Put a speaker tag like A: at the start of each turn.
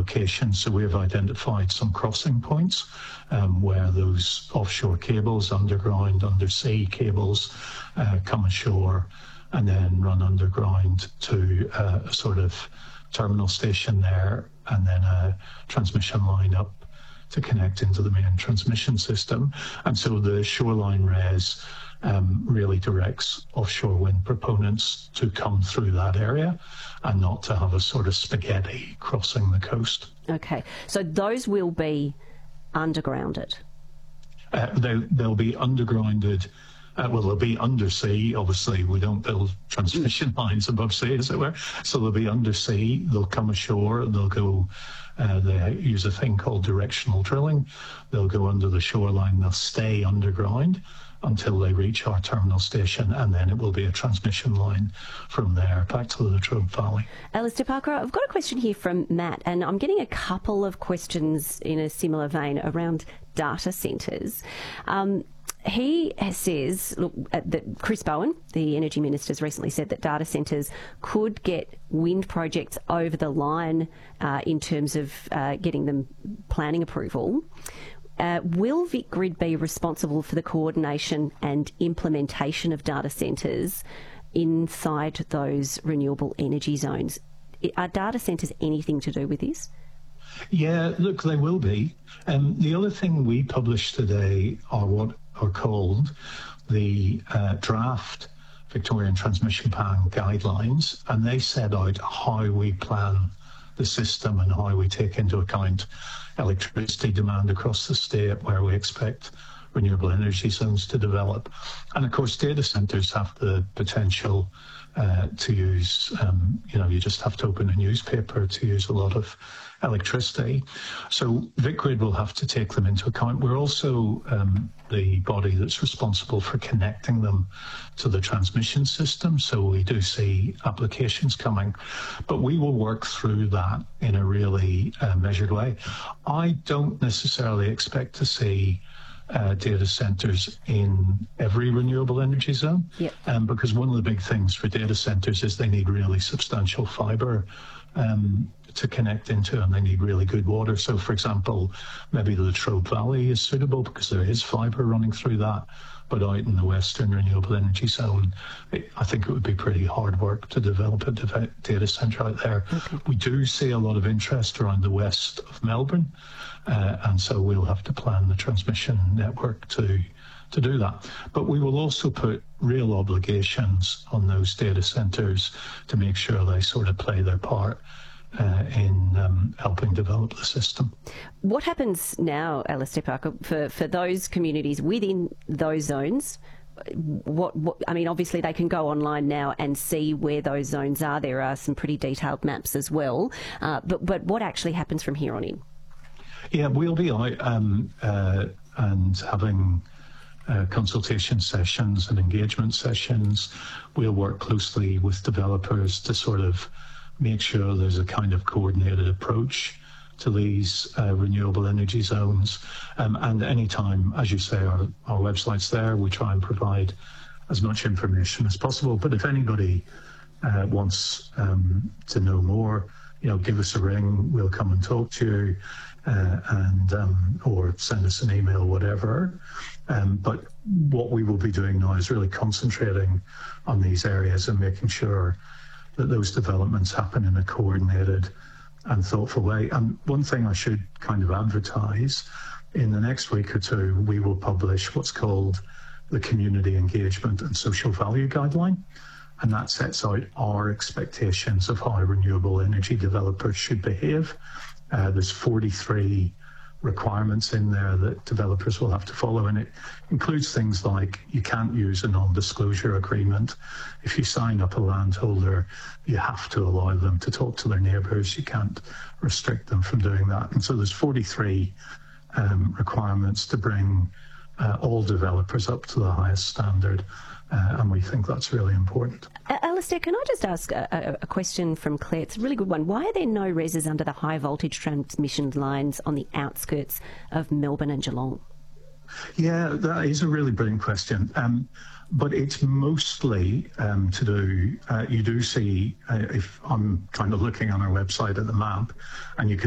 A: locations. So we've identified some crossing points where those offshore cables, underground, undersea cables, come ashore and then run underground to a sort of terminal station there, and then a transmission line up to connect into the main transmission system. And so the shoreline res really directs offshore wind proponents to come through that area and not to have a sort of spaghetti crossing the coast.
B: Okay, so those will be undergrounded?
A: They'll be undergrounded. Well, they'll be undersea. Obviously, we don't build transmission lines above sea, as it were. So they'll be undersea. They'll come ashore. They'll go. They use a thing called directional drilling. They'll go under the shoreline. They'll stay underground until they reach our terminal station, and then it will be a transmission line from there back to the Latrobe Valley.
B: Alistair Parker, I've got a question here from Matt, and I'm getting a couple of questions in a similar vein around data centres. He says, look, that Chris Bowen, the Energy Minister, has recently said that data centres could get wind projects over the line in terms of getting them planning approval. Will VicGrid be responsible for the coordination and implementation of data centres inside those renewable energy zones? Are data centres anything to do with this?
A: Yeah, look, they will be. The other thing we published today are what are called the draft Victorian Transmission Plan guidelines, and they set out how we plan the system and how we take into account electricity demand across the state where we expect renewable energy zones to develop. And of course, data centres have the potential to use, you just have to open a newspaper to use a lot of electricity. So VicGrid will have to take them into account. We're also the body that's responsible for connecting them to the transmission system. So we do see applications coming, but we will work through that in a really measured way. I don't necessarily expect to see data centres in every renewable energy zone, because one of the big things for data centres is they need really substantial fibre to connect into, and they need really good water. So, for example, maybe the Latrobe Valley is suitable because there is fibre running through that, but out in the Western Renewable Energy Zone, I think it would be pretty hard work to develop a data centre out there. Okay. We do see a lot of interest around the west of Melbourne, and so we'll have to plan the transmission network to do that. But we will also put real obligations on those data centres to make sure they sort of play their part in helping develop the system.
B: What happens now, Alistair Parker, for those communities within those zones? I mean, obviously they can go online now and see where those zones are. There are some pretty detailed maps as well. But what actually happens from here on in?
A: Yeah, we'll be out and having consultation sessions and engagement sessions. We'll work closely with developers to sort of make sure there's a kind of coordinated approach to these renewable energy zones. And anytime, as you say, our website's there, we try and provide as much information as possible. But if anybody wants to know more, give us a ring, we'll come and talk to you, or send us an email, whatever. But what we will be doing now is really concentrating on these areas and making sure that those developments happen in a coordinated and thoughtful way. And one thing I should kind of advertise, in the next week or two, we will publish what's called the Community Engagement and Social Value Guideline. And that sets out our expectations of how renewable energy developers should behave. There's 43 requirements in there that developers will have to follow, and it includes things like you can't use a non-disclosure agreement. If you sign up a landholder, you have to allow them to talk to their neighbours. You can't restrict them from doing that. And so there's 43 requirements to bring all developers up to the highest standard, and we think that's really important.
B: Alistair, can I just ask a question from Claire? It's a really good one. Why are there no reses under the high voltage transmission lines on the outskirts of Melbourne and Geelong?
A: Yeah, that is a really brilliant question. But it's mostly to do, you do see, if I'm kind of looking on our website at the map, and you can